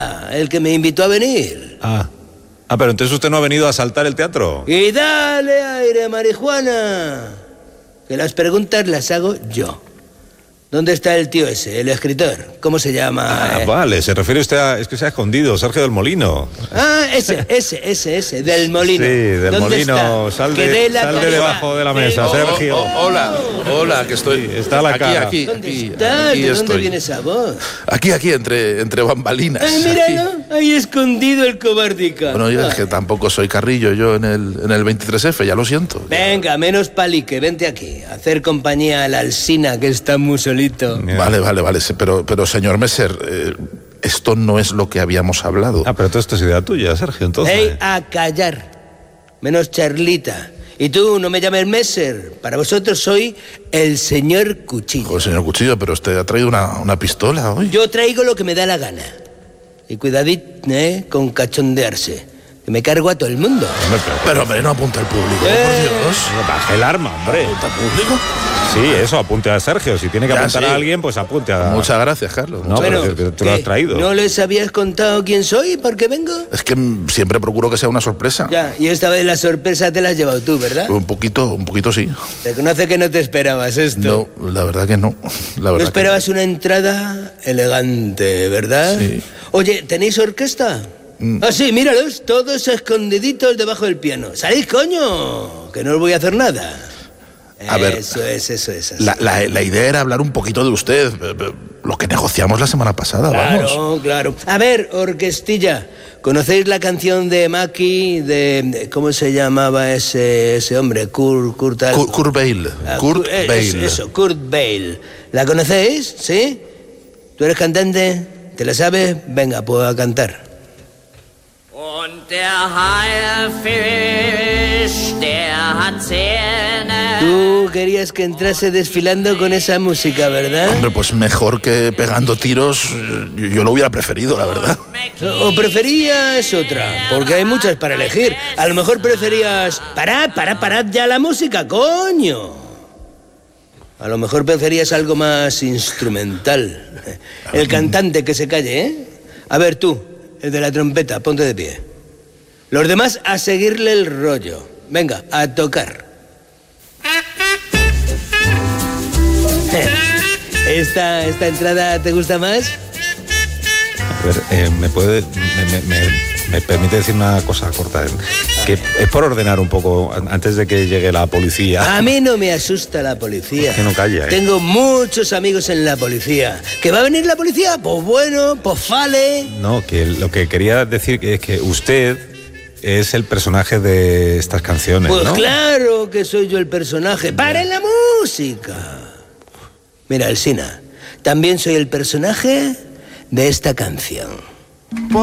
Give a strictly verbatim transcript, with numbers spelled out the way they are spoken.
el que me invitó a venir. Ah. Ah, pero entonces usted no ha venido a asaltar el teatro. Y dale aire, marihuana. Que las preguntas las hago yo. ¿Dónde está el tío ese, el escritor? ¿Cómo se llama? Ah, eh? vale, se refiere usted a... Es que se ha escondido, Sergio del Molino. Ah, ese, ese, ese, ese, del Molino. Sí, del Molino. Está? Sal Que de, dé la sal de cara. debajo de la mesa, Oh, Sergio. Oh, oh, hola, hola, que estoy... Sí, está la aquí, cara. aquí, ¿Dónde aquí, está? aquí ¿De dónde estoy. viene esa voz? Aquí, aquí, entre, entre bambalinas. Ay, míralo, ahí escondido el cobardica. Bueno, yo es que tampoco soy carrillo yo en el, en el veintitrés efe, ya lo siento. Venga, menos palique, vente aquí. A hacer compañía a la Alsina, que está muy solito. Vale, vale, vale, sí, pero, pero señor Messer, eh, esto no es lo que habíamos hablado. Ah, pero todo esto es idea tuya, Sergio, entonces. Ey, a callar. Menos charlita. Y tú, no me llames Messer. Para vosotros soy el señor Cuchillo. Joder, señor Cuchillo, pero usted ha traído una, una pistola hoy. Yo traigo lo que me da la gana. Y cuidadito, ¿eh? Con cachondearse. Que me cargo a todo el mundo. Hombre, pero, Pero, hombre, no apunta al público, Eh. por Dios. pero baje el arma, hombre. ¿Apunta al público? Sí, eso, apunte a Sergio. Si tiene que Ya, apuntar sí. a alguien, pues apunte a... Muchas gracias, Carlos. No, muchas pero gracias. que- que tú lo has ¿qué? traído. ¿No les habías contado quién soy y por qué vengo? Es que mm, siempre procuro que sea una sorpresa. Ya, y esta vez la sorpresa te la has llevado tú, ¿verdad? Un poquito, un poquito sí. Reconoce que no te esperabas esto. No, la verdad que no. La No verdad esperabas una entrada elegante, ¿verdad? Sí. Oye, ¿tenéis orquesta? Mm. Ah, sí, míralos, todos escondiditos debajo del piano. ¡Salid, coño! Que no os voy a hacer nada. A ver, Eso es, eso es. que... La, la, la idea era hablar un poquito de usted, eh, eh, lo que negociamos la semana pasada, vamos. Claro, claro. A ver, orquestilla, ¿conocéis la canción de Maki, de, de- ¿cómo se llamaba ese, ese hombre? Kurt, Kurt, algo. Kurt, Kurt Bale. Ah, Kurt eh, Bale. Eso, Kurt Bale. ¿La conocéis? ¿Sí? ¿Tú eres cantante? ¿Te la sabes? Venga, pues a cantar. Und der Haierfisch, der hat Zähne. Tú querías que entrase desfilando con esa música, ¿verdad? Hombre, pues mejor que pegando tiros, eh, yo, yo lo hubiera preferido, la verdad. ¿O preferías otra? Porque hay muchas para elegir. A lo mejor preferías... Parad, parad, parad ya la música, coño. A lo mejor preferías algo más instrumental. El cantante que se calle, ¿eh? A ver tú, el de la trompeta, ponte de pie. Los demás a seguirle el rollo. Venga, a tocar. ¿Esta, esta entrada te gusta más? A ver, eh, ¿me puede... Me, me- me- me permite decir una cosa corta? Que es por ordenar un poco, antes de que llegue la policía. A mí no me asusta la policía. Que no calla, ¿eh? Tengo muchos amigos en la policía. ¿Que va a venir la policía? Pues bueno, pues vale. No, que lo que quería decir es que usted es el personaje de estas canciones, Pues ¿no? claro que soy yo el personaje. ¡Paren la música! Mira, Alsina, también soy el personaje de esta canción.